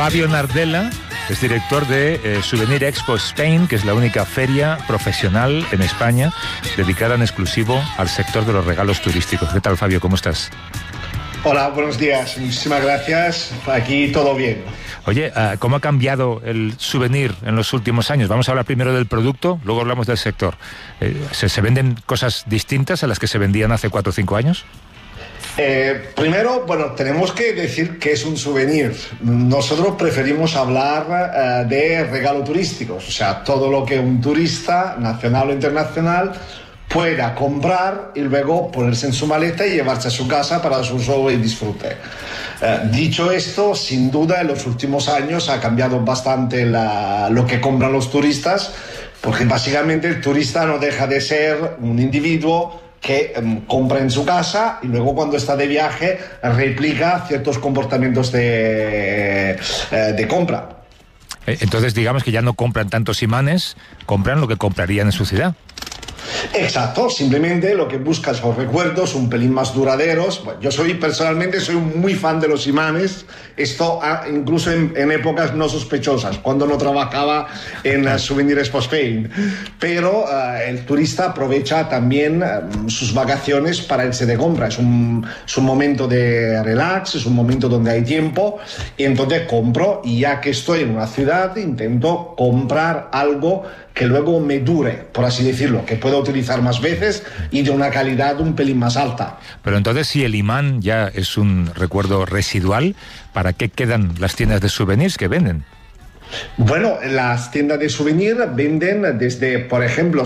Fabio Nardella es director de Souvenir Expo Spain, que es la única feria profesional en España dedicada en exclusivo al sector de los regalos turísticos. ¿Qué tal, Fabio? ¿Cómo estás? Hola, buenos días. Muchísimas gracias. Aquí todo bien. Oye, ¿cómo ha cambiado el souvenir en los últimos años? Vamos a hablar primero del producto, luego hablamos del sector. ¿Se venden cosas distintas a las que se vendían hace 4 o 5 años? Primero, tenemos que decir que es un souvenir. Nosotros preferimos hablar de regalo turísticos, o sea, todo lo que un turista, nacional o internacional, pueda comprar y luego ponerse en su maleta y llevarse a su casa para su uso y disfrute. Dicho esto, sin duda en los últimos años ha cambiado bastante lo que compran los turistas, porque básicamente el turista no deja de ser un individuo que compra en su casa y luego cuando está de viaje replica ciertos comportamientos de compra. Entonces digamos que ya no compran tantos imanes, compran lo que comprarían en su ciudad. Exacto, simplemente lo que buscas son recuerdos un pelín más duraderos. Bueno, yo personalmente soy muy fan de los imanes, esto incluso en épocas no sospechosas, cuando no trabajaba en Souvenir Expo Spain, pero el turista aprovecha también sus vacaciones para irse de compra, es un momento de relax, es un momento donde hay tiempo y entonces compro, y ya que estoy en una ciudad intento comprar algo que luego me dure, por así decirlo, que pueda utilizar más veces y de una calidad un pelín más alta. Pero entonces, si el imán ya es un recuerdo residual, ¿para qué quedan las tiendas de souvenirs que venden? Bueno, las tiendas de souvenir venden desde, por ejemplo,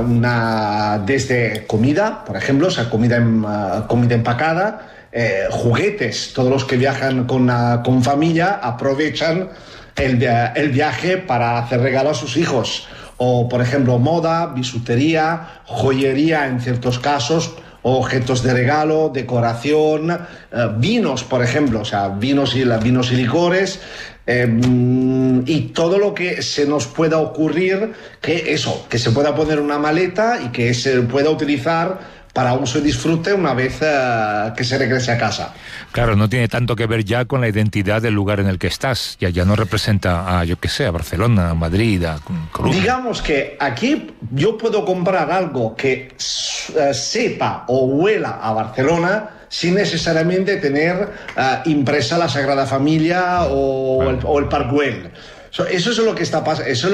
desde comida, por ejemplo, comida empacada, juguetes. Todos los que viajan con familia aprovechan el viaje para hacer regalo a sus hijos. O, por ejemplo, moda, bisutería, joyería en ciertos casos, objetos de regalo, decoración, vinos, por ejemplo, o sea, vinos y licores, y todo lo que se nos pueda ocurrir que se pueda poner en una maleta y que se pueda utilizar para uso y disfrute una vez que se regrese a casa. Claro, no tiene tanto que ver ya con la identidad del lugar en el que estás. Ya no representa a Barcelona, a Madrid, a Coruña. Digamos que aquí yo puedo comprar algo que sepa o huela a Barcelona sin necesariamente tener impresa la Sagrada Familia o el Parc Güell. Eso es lo que está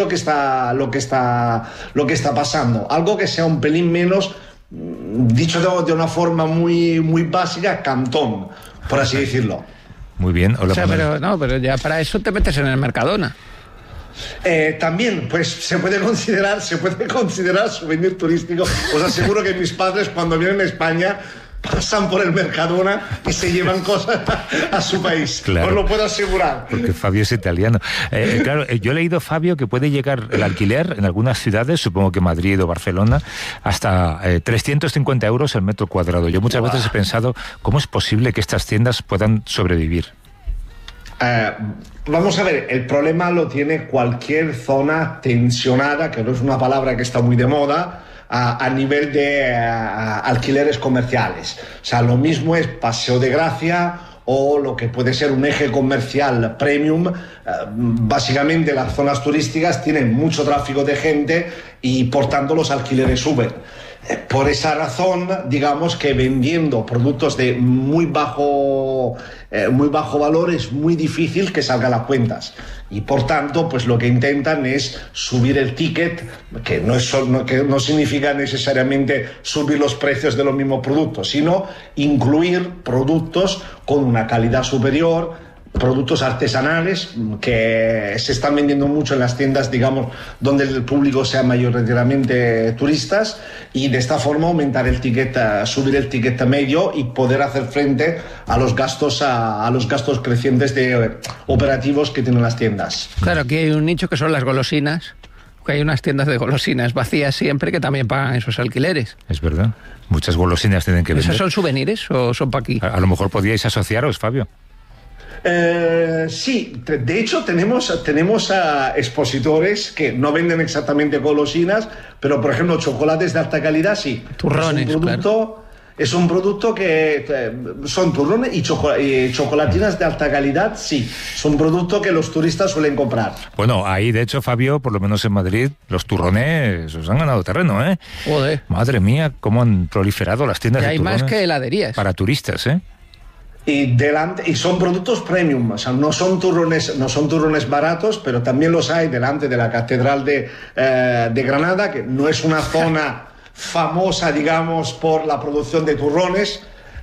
pasando. Algo que sea un pelín menos, dicho de una forma muy, muy básica, cantón, por así decirlo. Muy bien. Hola, pero ya para eso te metes en el Mercadona. También, pues se puede considerar souvenir turístico. Os aseguro que mis padres, cuando vienen a España, pasan por el Mercadona y se llevan cosas a su país. Claro, os lo puedo asegurar. Porque Fabio es italiano. Claro, yo he leído, Fabio, que puede llegar el alquiler en algunas ciudades, supongo que Madrid o Barcelona, hasta 350 euros el metro cuadrado. Yo muchas veces he pensado, ¿cómo es posible que estas tiendas puedan sobrevivir? Vamos a ver, el problema lo tiene cualquier zona tensionada, que no es una palabra que está muy de moda, a nivel de alquileres comerciales. O sea, lo mismo es Paseo de Gracia o lo que puede ser un eje comercial premium. Básicamente las zonas turísticas tienen mucho tráfico de gente y por tanto los alquileres suben. Por esa razón, digamos que vendiendo productos de muy bajo valor es muy difícil que salgan las cuentas. Y por tanto, pues lo que intentan es subir el ticket, que no significa necesariamente subir los precios de los mismos productos, sino incluir productos con una calidad superior, productos artesanales que se están vendiendo mucho en las tiendas, digamos, donde el público sea mayoritariamente turistas, y de esta forma aumentar el ticket, subir el ticket medio y poder hacer frente a los gastos crecientes de operativos que tienen las tiendas. Claro, aquí hay un nicho que son las golosinas, que hay unas tiendas de golosinas vacías siempre que también pagan esos alquileres. Es verdad, muchas golosinas tienen que vender. ¿Esos son souvenirs o son para aquí? A lo mejor podíais asociaros, Fabio. Sí, de hecho tenemos expositores que no venden exactamente golosinas, pero por ejemplo chocolates de alta calidad sí. Turrones, es un producto, claro. Es un producto que son turrones y chocolatinas de alta calidad, sí. Son productos que los turistas suelen comprar. Bueno, ahí de hecho, Fabio, por lo menos en Madrid, los turrones os han ganado terreno, ¿eh? Joder. Madre mía, cómo han proliferado las tiendas Y de hay turrones. más que heladerías. Para turistas, ¿eh? Y son productos premium, o sea, no son turrones baratos, pero también los hay delante de la Catedral de Granada, que no es una zona famosa, digamos, por la producción de turrones.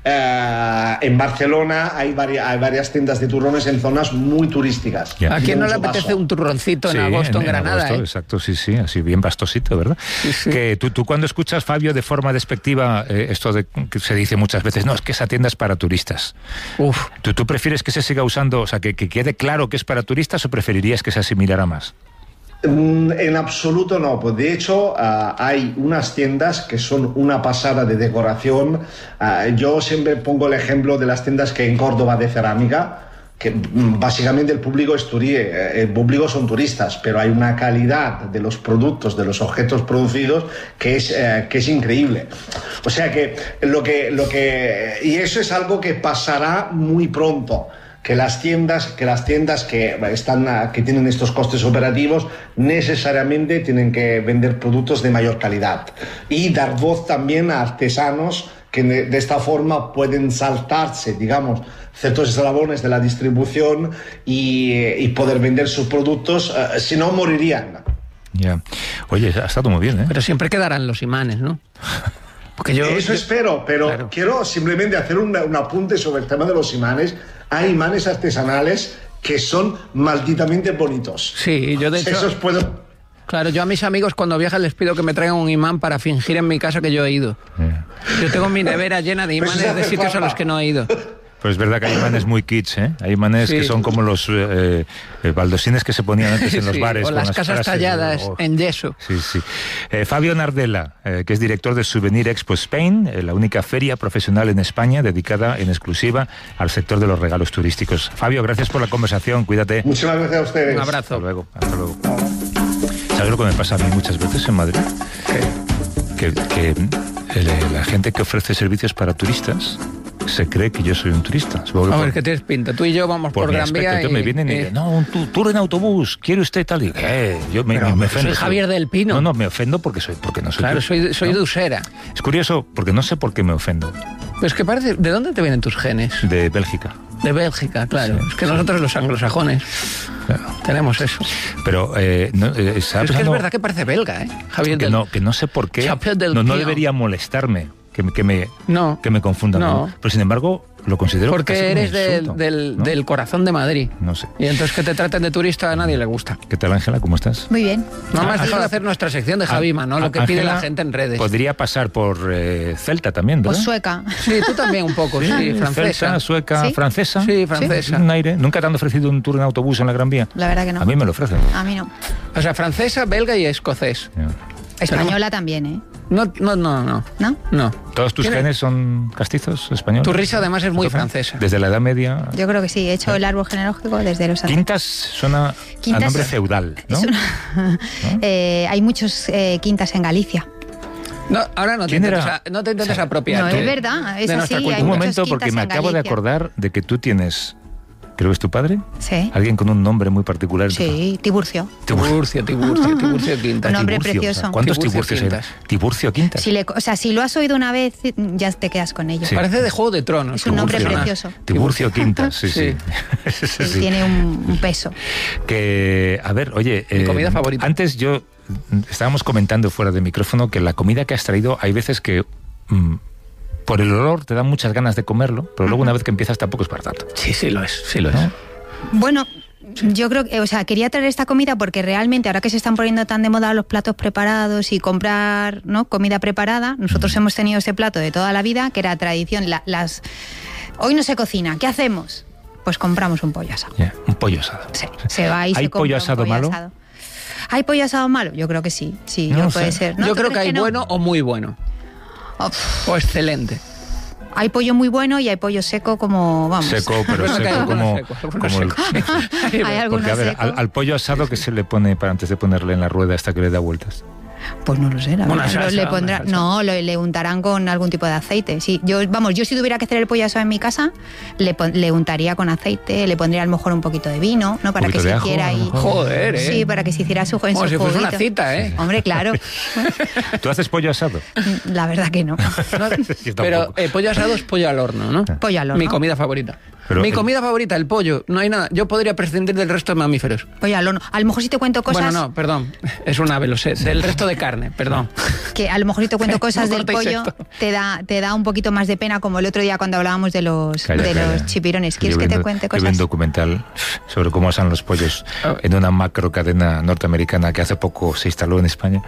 En Barcelona hay varias tiendas de turrones en zonas muy turísticas. Ya. ¿A quién no le Mucho apetece paso. un turroncito en agosto en Granada? Agosto, exacto, sí, así bien pastosito, ¿verdad? Sí. Que tú cuando escuchas, Fabio, de forma despectiva, esto de que se dice muchas veces, no, es que esa tienda es para turistas. Uf. ¿Tú prefieres que se siga usando, o sea, que quede claro que es para turistas, o preferirías que se asimilara más? En absoluto no, pues de hecho hay unas tiendas que son una pasada de decoración. Yo siempre pongo el ejemplo de las tiendas que hay en Córdoba de cerámica, que básicamente el público son turistas, pero hay una calidad de los productos, de los objetos producidos que es increíble. O sea que y eso es algo que pasará muy pronto. Que las tiendas que tienen estos costes operativos necesariamente tienen que vender productos de mayor calidad y dar voz también a artesanos que de esta forma pueden saltarse, digamos, ciertos eslabones de la distribución y poder vender sus productos, si no morirían. Ya. Oye, ha estado muy bien, ¿eh? Pero siempre quedarán los imanes, ¿no? Porque Eso espero, pero claro. Quiero simplemente hacer un apunte sobre el tema de los imanes. Hay imanes artesanales que son malditamente bonitos. Sí, yo de hecho... Esos puedo... Claro, yo a mis amigos cuando viajan les pido que me traigan un imán para fingir en mi casa que yo he ido. Yo tengo mi nevera llena de Pues imanes de hace sitios a falta. los que no he ido. Pues es verdad que hay imanes muy kitsch, ¿eh? Hay imanes Sí. que son como los baldosines que se ponían antes en los Sí, bares. o con las las casas frases, talladas oh. en yeso. Sí. Fabio Nardella, que es director de Souvenir Expo Spain, la única feria profesional en España dedicada en exclusiva al sector de los regalos turísticos. Fabio, gracias por la conversación, cuídate. Muchas gracias a ustedes. Un abrazo. Hasta luego. ¿Sabes lo que me pasa a mí muchas veces en Madrid? Que la gente que ofrece servicios para turistas se cree que yo soy un turista. A ver, ¿qué tienes pinta? Tú y yo vamos por mi Gran aspecto. Vía Entonces me vienen y dicen, no, un tour en autobús, ¿quiere usted tal? Y ¿qué? Yo me ofendo. soy Javier del Pino. No, me ofendo porque no soy Claro, tú. soy ¿no? de Usera. Es curioso, porque no sé por qué me ofendo. Pero es que parece... ¿De dónde te vienen tus genes? De Bélgica. De Bélgica, claro. Sí, es que nosotros los anglosajones Claro. tenemos eso. Pero Es que es verdad que parece belga, ¿eh? Javier del... que no sé por qué. Chapelle del No Pino. debería molestarme que No. me confundan. No. Pero sin embargo, lo considero casi Porque como eres un insulto, ¿no? del corazón de Madrid. No sé. Y entonces que te traten de turista a nadie le gusta. ¿Qué tal, Ángela? ¿Cómo estás? Muy bien. No me has Ah, dejado de hacer nuestra sección de Javima, ¿no? Lo que pide Ángela la gente en redes. Podría pasar por celta también, ¿verdad? Pues sueca. Sí, tú también un poco, sí, francesa. Celta, sueca, ¿Sí? francesa. Sí, francesa. Un aire. ¿Nunca te han ofrecido un tour en autobús en la Gran Vía? La verdad que no. A mí me lo ofrecen. A mí no. O sea, francesa, belga y escocés. Ya. Española también, ¿eh? No. ¿No? ¿Todos tus ¿Quién es? genes son castizos españoles? Tu risa además es muy ¿Entonces? francesa. Desde la Edad Media. Yo creo que sí. He hecho el árbol genealógico desde los años. Quintas suena a Quintas- nombre feudal, ¿no? Es una- hay muchos quintas en Galicia. No, ahora no te ¿Quién intentes, era? no te intentes apropiar. No, tú es verdad, es de nuestra así, cultura. hay Un muchas momento, porque quintas me en acabo de Galicia. acordar de que tú tienes, creo que es tu padre, Sí. alguien con un nombre muy particular. en tu Sí, Tiburcio. Tiburcio Quintas. Un nombre Tiburcio, precioso. o sea, ¿cuántos Tiburcio Tiburcios hay? Quintas. Tiburcio Quintas. Si lo has oído una vez, ya te quedas con ello. Sí. Parece de Juego de Tronos. Es un nombre Tiburcio. precioso. Tiburcio Quintas, sí. Sí. Sí, Él sí. tiene un peso. Que, a ver, oye, Mi comida favorita. Antes estábamos comentando fuera de micrófono que la comida que has traído hay veces que por el olor te dan muchas ganas de comerlo, pero luego una vez que empiezas tampoco es para tanto. Sí lo es. ¿No? Bueno, yo creo que, quería traer esta comida porque realmente ahora que se están poniendo tan de moda los platos preparados y comprar, ¿no?, comida preparada, nosotros hemos tenido ese plato de toda la vida, que era tradición. Hoy no se cocina, ¿qué hacemos? Pues compramos un pollo asado. Ya, un pollo asado. Sí, se va y ¿Hay se compra pollo un asado malo? asado. ¿Hay pollo asado malo? Yo creo que sí. Sí, No puede sé. ser. ¿No? Yo ¿Tú creo que crees hay no? bueno o muy bueno. Oh, pff, O excelente. hay pollo muy bueno y hay pollo seco como, vamos. Seco, pero Bueno, que hay seco como, algunos secos, algunos como el... secos. Hay algunos Porque, a ver, secos. al pollo asado que se le pone para antes de ponerle en la rueda hasta que le da vueltas. Pues no lo sé, la Una verdad. salsa, Le untarán con algún tipo de aceite. Sí, yo si tuviera que hacer el pollo asado en mi casa, le untaría con aceite, le pondría a lo mejor un poquito de vino, ¿no? Para que se hiciera ahí. Joder, ¿eh? Sí, para que se hiciera su en Como su si fuese juguito. una cita, ¿eh? Hombre, claro. ¿Tú haces pollo asado? La verdad que no. Yo Pero tampoco. pollo asado es pollo al horno, ¿no? Pollo al horno. Mi comida favorita. Pero Mi comida favorita, el pollo. No hay nada. Yo podría prescindir del resto de mamíferos. Pollo al horno. A lo mejor si te cuento cosas... Bueno, no, perdón. Es un ave, lo sé. Del resto de carne, perdón. Que a lo mejor si te cuento cosas No del cortéis pollo, esto. te da un poquito más de pena, como el otro día cuando hablábamos de los Calla. chipirones. ¿Quieres Yo que vi te un- cuente yo vi un cosas? documental sobre cómo asan los pollos en una macro cadena norteamericana que hace poco se instaló en España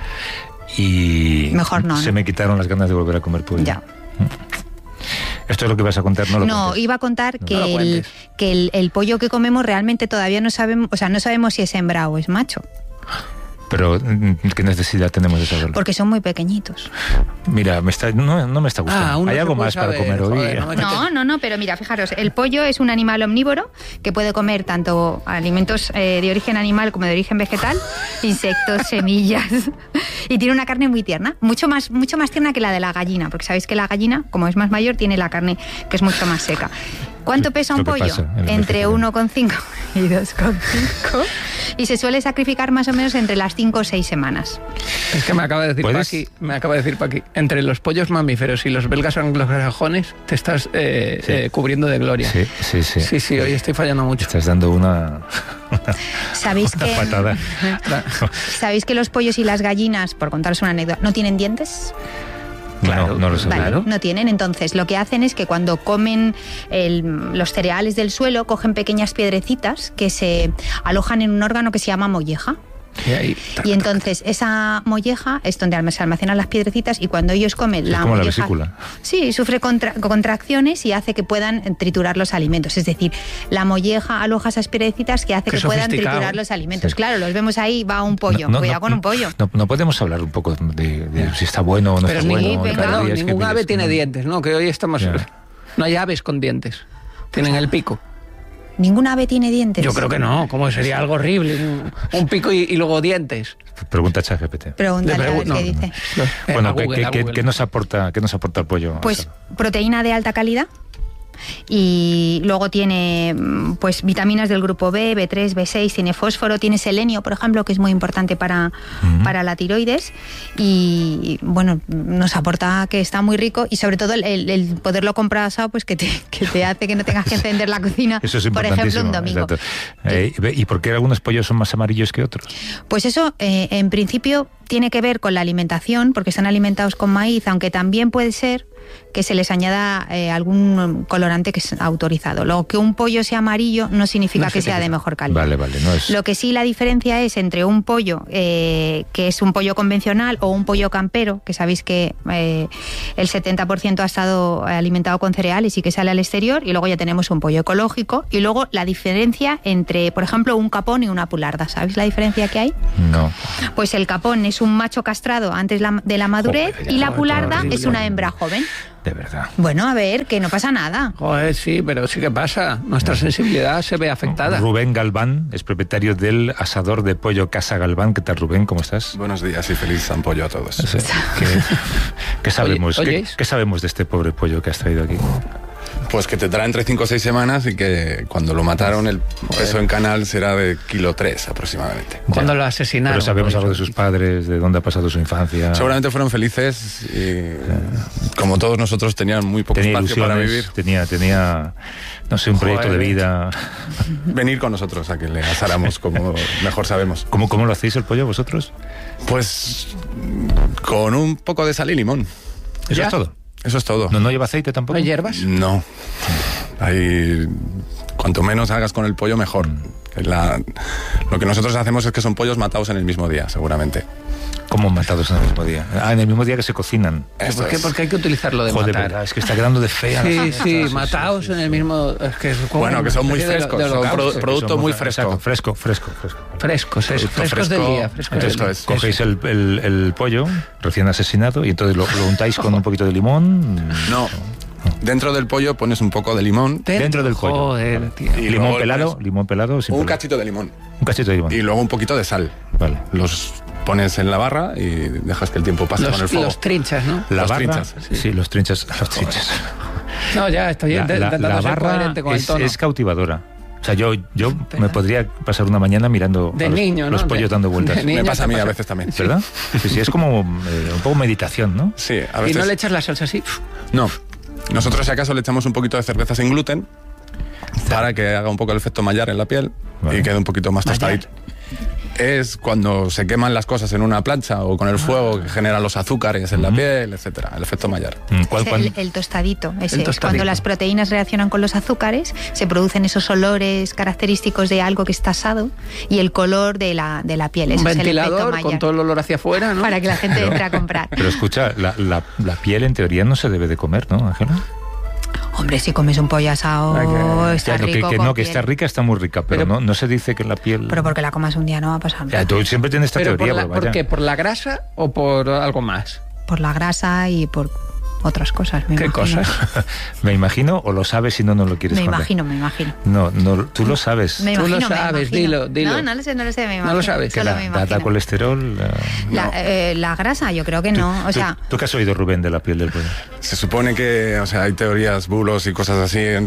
y Mejor no, se ¿no? me quitaron las ganas de volver a comer pollo. Ya. Esto es lo que vas a contar, no lo No, cuentes. iba a contar No lo cuentes. que el pollo que comemos realmente todavía no sabemos, o sea, no sabemos si es hembra o es macho, Pero ¿qué necesidad tenemos de saberlo? porque son muy pequeñitos. Mira, no me está gustando. aún no ¿Hay se algo puede más para saber, comer hoy? joder, no me- No, pero mira, fijaros, el pollo es un animal omnívoro que puede comer tanto alimentos de origen animal como de origen vegetal, insectos, semillas, y tiene una carne muy tierna, mucho más tierna que la de la gallina, porque sabéis que la gallina, como es más mayor, tiene la carne que es mucho más seca. ¿Cuánto pesa un Lo que pollo? pasa en el Entre vegetariano. 1,5 y 2,5, y se suele sacrificar más o menos entre las 5 o 6 semanas. Es que me acaba de decir Paqui, entre los pollos mamíferos y los belgas anglosajones te estás cubriendo de gloria. Sí. Sí, hoy estoy fallando mucho. Estás dando una ¿Sabéis una que patada. ¿Sabéis que los pollos y las gallinas, por contaros una anécdota, no tienen dientes? Claro, no lo sé. Vale, Claro. no tienen. Entonces, lo que hacen es que cuando comen los cereales del suelo, cogen pequeñas piedrecitas que se alojan en un órgano que se llama molleja. Y ahí, Y entonces esa molleja es donde se almacenan las piedrecitas y cuando ellos comen Es la como la molleja... vesícula. Sí, sufre contracciones y hace que puedan triturar los alimentos. Es decir, la molleja aloja esas piedrecitas que hace Qué que puedan sofisticado. triturar los alimentos. Sí. Claro, los vemos ahí, va un pollo. Cuidado con un pollo. No podemos hablar un poco de si está bueno o no Pero está bueno. venga. Cada día es que ningún ave pides, tiene ¿no? dientes, ¿no? Que hoy estamos... Ya. No hay aves con dientes. Tienen el pico. Ningún ave tiene dientes. Yo creo que no. ¿Cómo sería algo horrible? Un pico y luego dientes. Pregunta a ChatGPT. Pregúntale a ver No, qué dice. Bueno, A Google, a Google. ¿qué nos aporta el pollo? Pues proteína de alta calidad y luego tiene pues vitaminas del grupo B, B3, B6, tiene fósforo, tiene selenio, por ejemplo, que es muy importante para la tiroides y bueno, nos aporta que está muy rico y sobre todo el poderlo comprar asado pues que te hace que no tengas que encender la cocina, Eso es por ejemplo, un importantísimo. domingo. Exacto. ¿Y por qué algunos pollos son más amarillos que otros? Pues eso, en principio, tiene que ver con la alimentación, porque están alimentados con maíz, aunque también puede ser que se les añada algún colorante que es autorizado. Lo que un pollo sea amarillo no significa que sea de mejor calidad. Vale, no es... Lo que sí la diferencia es entre un pollo que es un pollo convencional o un pollo campero, que sabéis que el 70% ha estado alimentado con cereales y que sale al exterior, y luego ya tenemos un pollo ecológico, y luego la diferencia entre, por ejemplo, un capón y una pularda. ¿Sabéis la diferencia que hay? No. Pues el capón es un macho castrado antes de la madurez Joder, y la joder, pularda horrible. es una hembra joven. De verdad. Bueno, a ver, que no pasa nada. Joder, sí, pero sí que pasa. Nuestra sensibilidad se ve afectada. Rubén Galván es propietario del asador de pollo Casa Galván. ¿Qué tal, Rubén? ¿Cómo estás? Buenos días y feliz San Pollo a todos. ¿Qué sabemos? Oye, ¿Qué sabemos de este pobre pollo que has traído aquí? Pues que tendrá entre 5 o 6 semanas y que cuando lo mataron el peso en canal será de 1,3 kilos aproximadamente. Cuando lo asesinaron. Pero sabemos algo de sus padres, de dónde ha pasado su infancia. Seguramente fueron felices y como todos nosotros tenían muy poco Tenía espacio para vivir. ilusiones, tenía, no sé, un proyecto de vida. Venir con nosotros a que le asáramos como mejor sabemos. ¿Cómo lo hacéis el pollo vosotros? Pues con un poco de sal y limón. ¿Eso ¿Ya? es todo? Eso es todo. ¿No lleva aceite ¿No tampoco? hay hierbas? No. Cuanto menos hagas con el pollo, mejor. Lo que nosotros hacemos es que son pollos matados en el mismo día, seguramente. ¿Cómo matados en el mismo día? Ah, en el mismo día que se cocinan. Eso ¿Por qué? es. Porque hay que utilizarlo de Joder, matar. verdad, es que está quedando de fea. Sí, mataos en el mismo... Es que es como Bueno, que son muy una especie frescos, de son holocausto. producto muy fresco. Exacto, fresco. Frescos, Producto frescos del fresco. día. Frescos del Esto día. es. Cogéis el pollo recién asesinado y entonces lo untáis con un poquito de limón. No. Dentro del pollo pones un poco de limón, Dentro del pollo. Joder, tío. Y Limón luego pelado, pones limón pelado, sin un pelado. cachito de limón Un cachito de limón. y luego un poquito de sal. Vale. Los pones en la barra y dejas que el tiempo pase con el fuego. Los trinchas, ¿no? La Los barra, trinchas. sí, los trinchas. No, ya estoy intentando la ser barra coherente con el tono. es cautivadora. O sea, yo me podría pasar una mañana mirando de niño, los pollos dando vueltas. Me pasa a mí a veces también. ¿Verdad? Sí, es como un poco meditación, ¿no? Sí, a veces. ¿Y no le echas la salsa así? No. Nosotros, si acaso, le echamos un poquito de cerveza sin gluten para que haga un poco el efecto Maillard en la piel y quede un poquito más tostadito. Es cuando se queman las cosas en una plancha o con el fuego que genera los azúcares en la piel, etcétera. El efecto Maillard. El tostadito. Cuando las proteínas reaccionan con los azúcares, se producen esos olores característicos de algo que está asado y el color de la piel. Un ventilador con todo el olor hacia afuera, ¿no? Para que la gente entre a comprar. Pero escucha, la piel en teoría no se debe de comer, ¿no, Ángela? Hombre, si comes un pollo asado, está rico. Que está rica, está muy rica, pero no se dice que la piel... Pero porque la comas un día no va a pasar nada. Tú siempre tienes esta teoría. ¿Por qué? ¿Por la grasa o por algo más? Por la grasa y por otras cosas, me imagino. ¿Qué cosas? Me imagino, o lo sabes y no lo quieres contar. Me imagino. No, tú lo sabes. Tú lo sabes, dilo. No lo sé, me imagino. No lo sabes. Solo me imagino. ¿Da colesterol? La grasa, yo creo que no. ¿Tú qué has oído, Rubén, de la piel del pollo? Se supone que hay teorías, bulos y cosas así en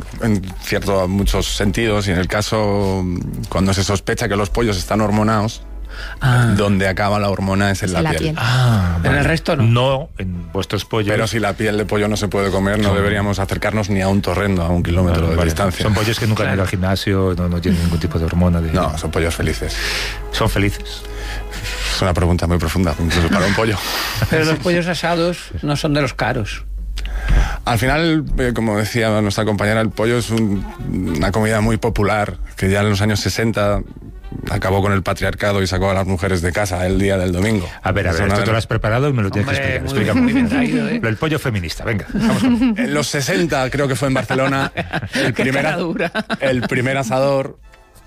muchos sentidos, y en el caso, cuando se sospecha que los pollos están hormonados, donde acaba la hormona es en la piel. En el resto no. No en vuestros pollos. Pero si la piel de pollo no se puede comer, no deberíamos acercarnos ni a un torrendo, a 1 kilómetro de distancia. Son pollos que nunca han ido al gimnasio, no tienen ningún tipo de hormona. No, son pollos felices. ¿Son felices? Es una pregunta muy profunda, incluso para un pollo. Pero los pollos asados no son de los caros. Al final, como decía nuestra compañera, el pollo es una comida muy popular, que ya en los años 60 acabó con el patriarcado y sacó a las mujeres de casa el día del domingo. A ver, esto te lo has preparado y me lo tienes que explicar. Muy bien traído, ¿eh? El pollo feminista, venga. Vamos con... En los 60, creo que fue en Barcelona, el primer asador,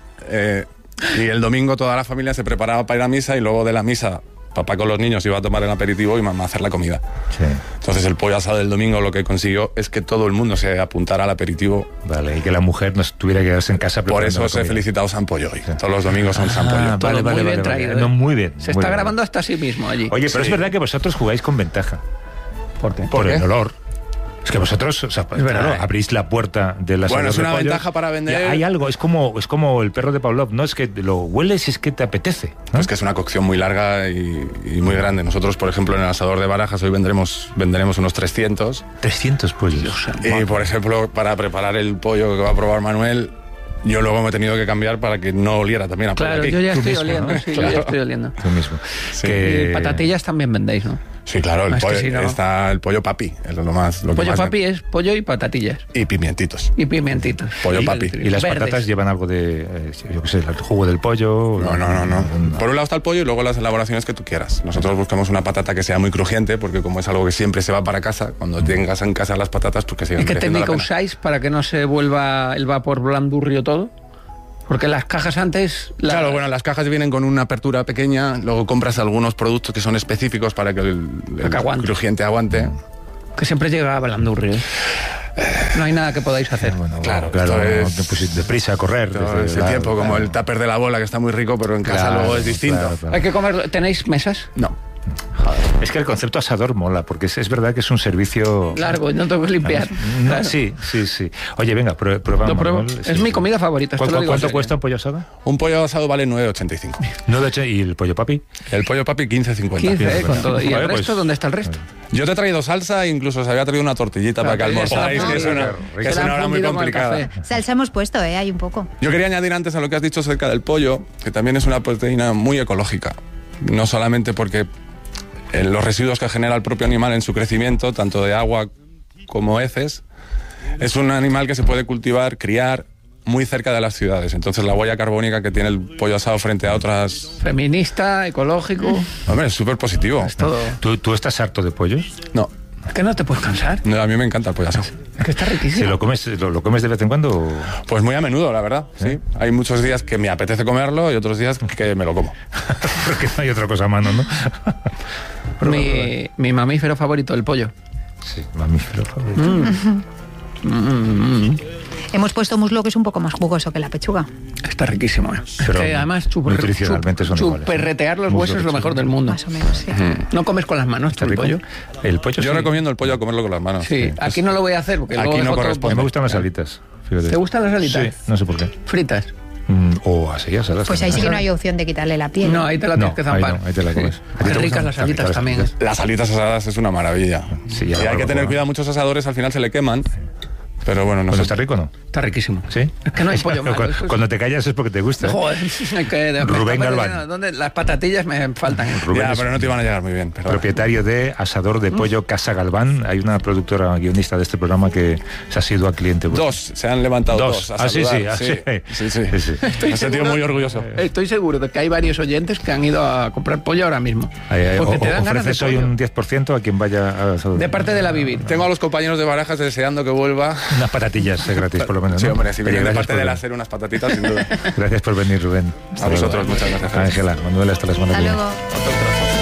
y el domingo toda la familia se preparaba para ir a misa, y luego de la misa papá con los niños iba a tomar el aperitivo y mamá a hacer la comida. Sí. Entonces el pollo asado del domingo lo que consiguió es que todo el mundo se apuntara al aperitivo. Vale, y que la mujer no tuviera que quedarse en casa. Por eso se ha felicitado San Pollo hoy. Sí. Todos los domingos son San Pollo. Vale, muy bien traído. No, muy bien. Se está grabando hasta sí mismo allí. Oye, pero es verdad que vosotros jugáis con ventaja. ¿Por qué? Por el olor. Es que vosotros, claro, abrís la puerta de la Bueno, es una ventaja para vender. Hay algo, es como el perro de Pavlov, ¿no? Es que lo hueles y es que te apetece, ¿no? Es que es una cocción muy larga y muy grande. Nosotros, por ejemplo, en el asador de Barajas hoy venderemos unos 300. 300 pollos. Y, por ejemplo, para preparar el pollo que va a probar Manuel, yo luego me he tenido que cambiar para que no oliera también a pollo. Claro, yo ya estoy oliendo, ¿no? Sí, claro. Yo ya estoy oliendo. Tú mismo. Sí. Y patatillas también vendéis, ¿no? Sí, claro, está el pollo papi, es lo más... Pollo papi es pollo y patatillas. Y pimientitos. Pollo papi. ¿Y las patatas llevan algo de, yo qué sé, el jugo del pollo? No. Por un lado está el pollo y luego las elaboraciones que tú quieras. Nosotros buscamos una patata que sea muy crujiente, porque como es algo que siempre se va para casa, cuando tengas en casa las patatas, pues que sigan creciendo. ¿Y qué técnica usáis para que no se vuelva el vapor blandurrio todo? Porque las cajas antes... Claro, bueno, las cajas vienen con una apertura pequeña, luego compras algunos productos que son específicos para que el crujiente aguante. Que siempre llega a blandurrio, ¿eh? No hay nada que podáis hacer. Bueno, claro, deprisa a correr. Ese tiempo, como el tupper de la bola, que está muy rico, pero en casa luego es distinto. Claro. Hay que comerlo. ¿Tenéis mesas? No. Joder. Es que el concepto asador mola, porque es verdad que es un servicio... largo, no tengo que limpiar. No, claro. Sí. Oye, venga, prueba. Es mi comida favorita. ¿Cuánto cuesta un pollo asado? Un pollo asado vale 9,85. ¿Y el pollo papi? El pollo papi 15,50. 15, con todo. ¿Y el resto? ¿Dónde está el resto? Yo te he traído salsa, incluso se había traído una tortillita para que almorzarais, que es una hora muy complicada. Salsa hemos puesto, hay un poco. Yo quería añadir antes a lo que has dicho acerca del pollo, que también es una proteína muy ecológica. No solamente porque los residuos que genera el propio animal en su crecimiento, tanto de agua como heces, es un animal que se puede cultivar, criar muy cerca de las ciudades. Entonces la huella carbónica que tiene el pollo asado frente a otras... Feminista, ecológico... Hombre, es súper positivo. Es todo. ¿Tú estás harto de pollos? No. ¿Es que no te puedes cansar? No, a mí me encanta el pollo asado. Es que está riquísimo. ¿Lo comes de vez en cuando? ¿O? Pues muy a menudo, la verdad. Sí. Hay muchos días que me apetece comerlo y otros días que me lo como. Porque no hay otra cosa a mano, ¿no? Mi mamífero favorito, el pollo. Sí, mamífero favorito. Hemos puesto muslo, que es un poco más jugoso que la pechuga. Está riquísimo, ¿eh? Pero que además nutricionalmente son iguales. Perretear los huesos es lo mejor del mundo. Más o menos, sí. No comes con las manos el pollo. El pollo Yo recomiendo el pollo a comerlo con las manos. Sí, aquí no lo voy a hacer porque aquí no corresponde. A mí me gustan las alitas. Fíjate. ¿Te gustan las alitas? Sí, no sé por qué. Fritas. O así, asadas. Pues ahí sí que no hay opción de quitarle la piel. No, ahí te la tienes que zampar. Ahí te la comes. Qué ricas las alitas también. Las alitas asadas es una maravilla. Sí, y hay que tener cuidado, muchos asadores al final se le queman. Pero bueno, no sé. ¿Está rico o no? Está riquísimo. ¿Sí? Es que no hay pollo malo. Cuando te callas es porque te gusta. Joder, Rubén Galván. ¿Dónde? Las patatillas me faltan. Rubén ya, pero no te iban a llegar muy bien. Perdón. Propietario de Asador de Pollo Casa Galván. Hay una productora guionista de este programa que se ha sido a cliente. Dos, se han levantado dos. Sí. Me he sentido muy orgulloso. Estoy seguro de que hay varios oyentes que han ido a comprar pollo ahora mismo. Porque te dan ganas de pollo. Ofreces hoy un 10% a quien vaya a Asador. De parte de la Vivir. Tengo a los compañeros de Barajas deseando que vuelva. Unas patatillas gratis, por lo menos. Sí, ¿no? hombre, si viene de parte de la SER unas patatitas, sin duda. Gracias por venir, Rubén. A vosotros, muchas gracias. Ángela, Manuel, hasta la semana que viene. Hasta luego.